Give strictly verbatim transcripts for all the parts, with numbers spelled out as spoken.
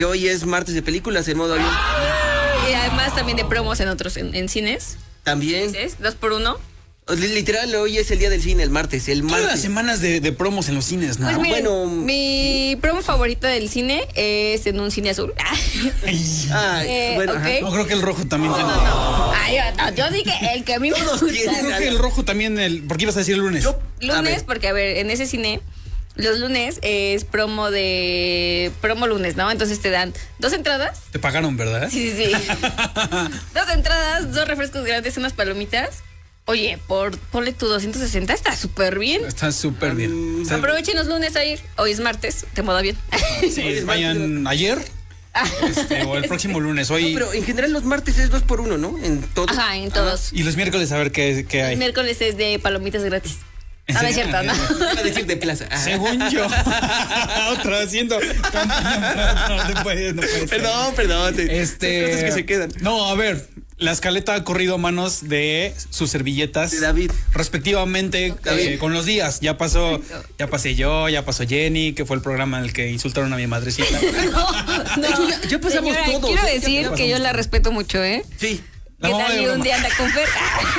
Hoy es martes de películas en modo avión. Y además también de promos en otros, en, en cines. También. ¿Dices? Dos por uno. Literal, hoy es el día del cine, el martes. El martes. Todas las semanas de, de promos en los cines, ¿no? Pues miren, bueno, mi promo favorita del cine es en un cine azul. Ay, Eh, bueno, ok. ajá. No, creo que el rojo también No, tiene. no, no. Ay, yo, no, yo dije el que a mí me Todos gusta. tienen. Creo que el rojo también, el, porque ibas a decir el lunes. Yo- a Lunes, ver, porque a ver, en ese cine, los lunes es promo de. Promo lunes, ¿no? Entonces te dan dos entradas. Te pagaron, ¿verdad? Sí, sí, sí. Dos entradas, dos refrescos grandes, unas palomitas. Oye, por ponle tu doscientos sesenta, está súper bien. Está súper bien. O sea, Aprovechen los lunes a ir. Hoy es martes, te moda bien. sí, vayan ayer este, o el próximo lunes. no, Hoy. pero en general los martes es dos por uno, ¿no? En todo. Ajá, en todos. Y los miércoles a ver qué, qué hay. El miércoles es de palomitas gratis. ¿En Ah, no es serio? cierto, ¿no? Iba a decir de plaza. Ajá. Según yo. Otra haciendo. No, no puede, no puede ser. Perdón, perdón. te- Este. son cosas que se quedan. No, a ver. La escaleta ha corrido a manos de sus servilletas. De David. Respectivamente David. eh, con los días. Ya pasó, ya pasé yo, ya pasó Jenny, que fue el programa en el que insultaron a mi madrecita. No, De hecho, ya- ya pasamos señora, todos, Quiero ¿eh? Ya decir pasamos que yo la respeto mucho, ¿eh? Sí. La Que mamá de Dani un broma. día anda con Fer.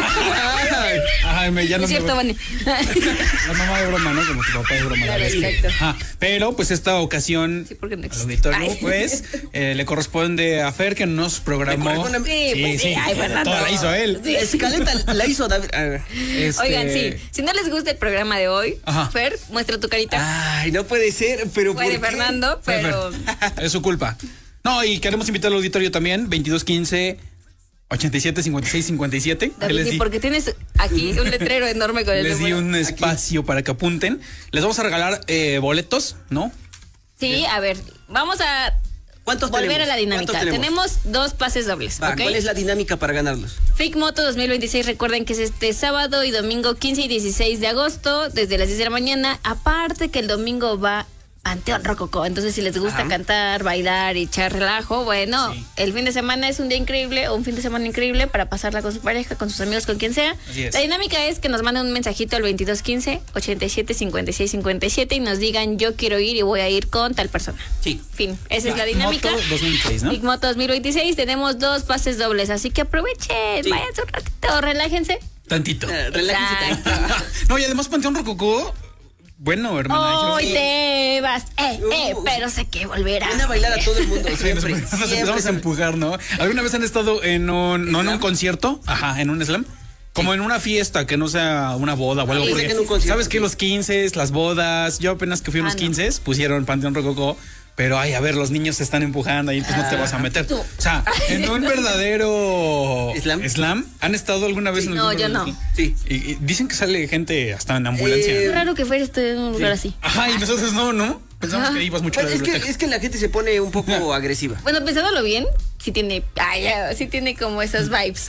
Ay, Ay, me, ya No no es me- cierto, Vani. La mamá de broma, ¿no? Como tu papá de broma. Claro, ya ves. exacto. Ajá. Pero pues esta ocasión Sí, porque no al existe. auditorio Ay. pues eh, le corresponde a Fer, que nos programó. Le corresponde a Sí, pues sí, ay, Fernando. toda la hizo él. Sí. La escaleta la hizo David. A ver. Este, Oigan, sí. Si no les gusta el programa de hoy, Ajá. Fer, muestra tu carita. Ay, no puede ser, pero Puede ¿por qué? Fernando, Fer, pero. Fer, es su culpa. No, y queremos invitar al auditorio también, veintidós quince ochenta y siete cincuenta y seis cincuenta y siete. ¿Qué David, les sí, di? porque tienes aquí un letrero enorme con el Les di número. un espacio para que apunten. Les vamos a regalar eh, boletos, ¿no? Sí, a ver, vamos a ¿Cuántos volver tenemos? a la dinámica. ¿Cuántos Tenemos? dos pases dobles, Va, ¿ok? ¿cuál es la dinámica para ganarlos? F I C Moto dos mil veintiséis, recuerden que es este sábado y domingo quince y dieciséis de agosto, desde las diez de la mañana. Aparte que el domingo va Panteón Rococó, entonces si les gusta Ajá. cantar, bailar y echar relajo, bueno, Sí. el fin de semana es un día increíble, o un fin de semana increíble para pasarla con su pareja, con sus amigos, con quien sea. Así es. La dinámica es que nos manden un mensajito al veintidós quince ochenta y siete cincuenta y seis cincuenta y siete y nos digan yo quiero ir y voy a ir con tal persona. Sí. Fin, esa es la dinámica. Moto dos mil seis, ¿no? F I C Moto dos mil veintiséis, tenemos dos pases dobles, así que aprovechen, Sí. váyanse un ratito, relájense. Tantito. Eh, relájense Exacto. tantito. No, y además Panteón Rococó. Bueno, hermana. yo- Hoy te vas, eh, eh, Uh. pero sé que volverás. Ven a bailar a todo el mundo, Sí, nos, siempre. nos siempre. empezamos a empujar, ¿no? ¿Alguna vez han estado en un, no en un ¿Slam? concierto? Ajá, en un slam. Como en una fiesta, que no sea una boda o algo. Sí, porque, sé que en un concierto, ¿sabes qué? sí. Los quince, las bodas. Yo apenas que fui a unos Ah, no. quince, pusieron Panteón Rococó. Pero, ay, a ver, los niños se están empujando ahí, pues no te vas a meter. tú. O sea, en un verdadero ¿Slam? slam, ¿han estado alguna vez Sí. en No, algún yo lugar no. así? Sí. Y, y dicen que sale gente hasta en ambulancia. Eh, Es raro que fuera este en un lugar así. Ajá, y nosotros no, ¿no? Pensamos Ajá. que ibas mucho a la Pues es, que, biblioteca. es que la gente se pone un poco agresiva. Bueno, pensándolo bien, sí tiene, ay, ya, sí tiene como esas vibes.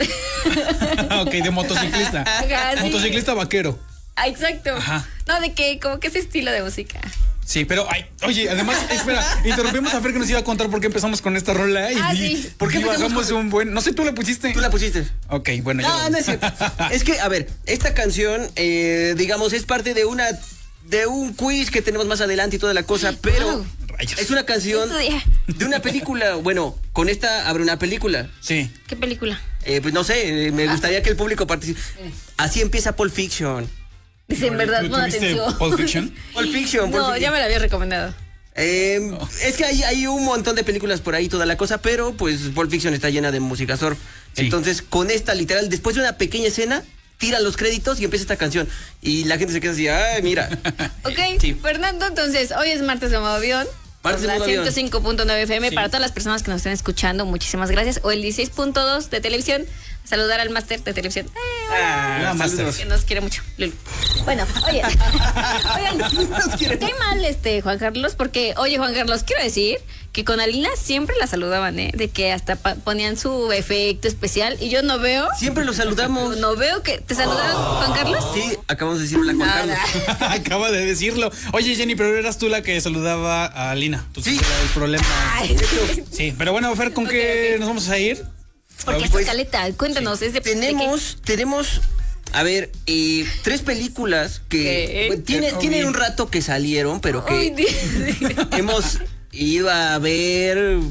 Ok, de motociclista. Ajá, sí. Motociclista vaquero. Ah, exacto. Ajá. No, de que como que ese estilo de música. Sí, pero ay, oye, además, espera, interrumpimos a Fer que nos iba a contar por qué empezamos con esta rola y, Ah, y sí. por qué ¿Por qué empezamos bajamos con- un buen. No sé, tú la pusiste. Tú la pusiste. Ok, bueno, No, ya. no es cierto. Es que, a ver, esta canción, eh, digamos, es parte de una de un quiz que tenemos más adelante y toda la cosa, pero Wow. Rayos. es una canción Estudia. de una película. Bueno, con esta abre una película. Sí. ¿Qué película? Eh, pues no sé, eh, me gustaría que el público participe. Así empieza Pulp Fiction. Dice, en verdad, ¿Tú- pon tú viste atención. Pulp Fiction? Pulp Fiction, Pulp No, Fiction. ya me la había recomendado. Eh, Es que hay, hay un montón de películas por ahí, toda la cosa, pero pues Pulp Fiction está llena de música surf. Sí. Entonces, con esta literal, después de una pequeña escena, tiran los créditos y empieza esta canción. Y la gente se queda así, ay, mira. Ok, Sí. Fernando, entonces, hoy es martes de modo avión. Martes de Por la modo avión. ciento cinco punto nueve F M. Sí. Para todas las personas que nos estén escuchando, muchísimas gracias. O el dieciséis punto dos de televisión. Saludar al máster de televisión. Eh, Ah, Nada más. saludos. que nos quiere mucho. Lulu. Bueno, oye. Oigan, qué mal este Juan Carlos, porque, oye, Juan Carlos, quiero decir que con Alina siempre la saludaban, ¿eh? De que hasta pa- ponían su efecto especial y yo no veo, Siempre los saludamos. no veo que te saludaron, Juan Carlos. Sí, acabamos de decirle a Juan Nada. Carlos. Acaba de decirlo. Oye, Jenny, pero eras tú la que saludaba a Lina. Tú Sí. era el problema. Ay, Sí, pero bueno, Fer, ¿con Ok, qué ok. nos vamos a ir? porque Pues, esta caleta, cuéntanos, es de Tenemos, tenemos, a ver, eh, tres películas que ¿Qué? bueno, tiene- ¿Qué? tienen un rato que salieron, pero ¿de qué? Ay, que Dios. hemos ido a ver